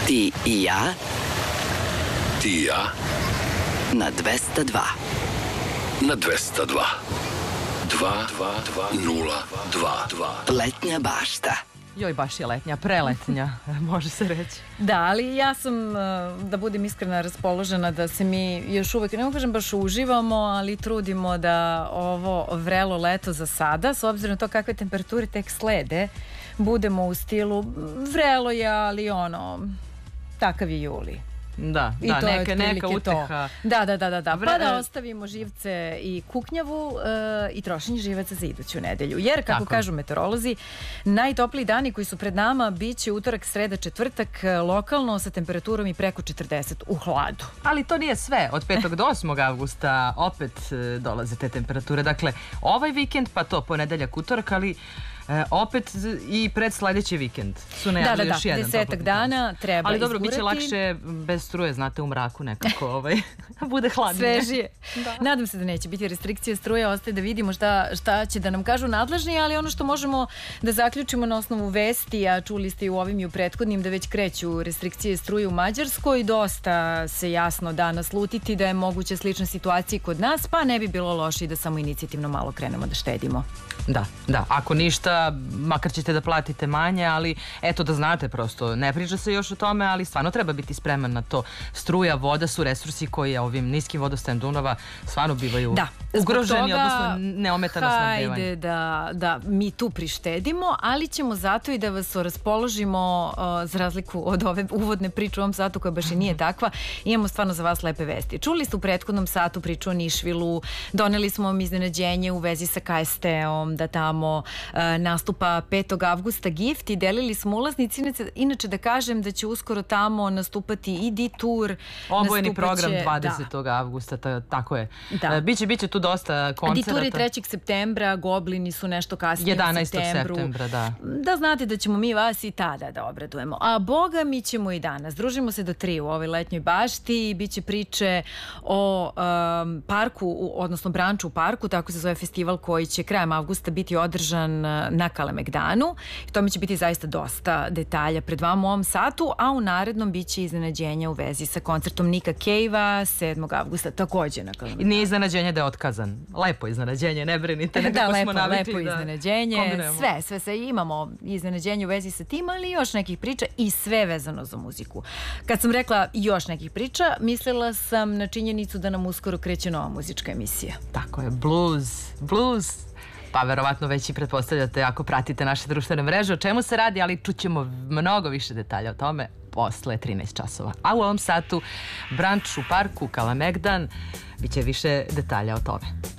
Ti i ja. Ti i ja. Na 202. Na 202. 2-2-0-2-2. Letnja bašta. Joj, baš je letnja, preletnja, može se reći. Da, ali ja sam, da budem iskrena, raspoložena da se mi još uvek, ne mogu kažem baš uživamo, ali trudimo da ovo vrelo leto za sada, s obzirom na to kakve temperature tek slede, budemo u stilu vrelo je, ali takav je juli. Da, neka uteha. Da. Pa da ostavimo živce i kuknjavu i trošenje živaca za iduću nedelju. Jer, kako kažu meteorolozi, najtopliji dani koji su pred nama biće utorak, sreda, četvrtak, lokalno sa temperaturom i preko 40 u hladu. Ali to nije sve. Od 5. do 8. avgusta opet dolaze te temperature. Dakle, ovaj vikend, pa to ponedeljak, utorak, ali opet i pred sledeći vikend su najavili još jedan topli. 10 dana treba izgurati. Ali dobro, biće lakše bez struje, znate, u mraku nekako bude hladnije. Svežije. Nadam se da neće biti restrikcije struje, ostaje da vidimo šta će da nam kažu nadležni, ali ono što možemo da zaključimo na osnovu vesti, a čuli ste i u ovim i u prethodnim da već kreću restrikcije struje u Mađarskoj, dosta se jasno da naslutiti da je moguća slična situacija kod nas, pa ne bi bilo loše i da samo inicijativno malo krenemo da štedimo. Da, ako ništa, makar ćete da platite manje, ali eto da znate prosto, ne priča se još o tome, ali stvarno treba biti spreman na to. Struja, voda su resursi koji ovim niskim vodostajem Dunava stvarno bivaju ugroženi, odnosno neometano snabdevanje. Hajde da mi tu prištedimo, ali ćemo zato i da vas raspoložimo, za razliku od ove uvodne priče u ovom satu koja baš i nije takva, imamo stvarno za vas lepe vesti. Čuli ste u prethodnom satu priču o Nišvilu, doneli smo vam iznenađenje u vezi sa KST-om, da tamo nastupa 5. avgusta Gift i delili smo ulaznici. Inače da kažem da će uskoro tamo nastupati i D-Tour. Obojeni program 20. avgusta, tako je. Biće tu dosta koncerata. D-Tour je 3. septembra, Goblini su nešto kasnije u septembru. 11. septembra, da. Da znate da ćemo mi vas i tada da obradujemo. A Boga mi ćemo i danas. Družimo se do 3 u ovoj letnjoj bašti. Biće priče o parku, odnosno branču u parku, tako se zove festival koji će krajem avgusta biti održan na Kalemegdanu. I tome će biti zaista dosta detalja pred vama u ovom satu, a u narednom biće iznenađenja u vezi sa koncertom Nika Cave-a 7. avgusta takođe na Kalemegdanu. Nije iznenađenje da je otkazan. Lepo iznenađenje, ne brinite. Da, lepo iznenađenje. Sve imamo iznenađenje u vezi sa tim, ali još nekih priča i sve vezano za muziku. Kad sam rekla još nekih priča, mislila sam na činjenicu da nam uskoro kreće nova muzička emisija. Tako je, blues. Pa verovatno već i pretpostavljate ako pratite naše društvene mreže o čemu se radi, ali čućemo mnogo više detalja o tome posle 13 časova. A u ovom satu branč u parku Kalemegdan, biće više detalja o tome.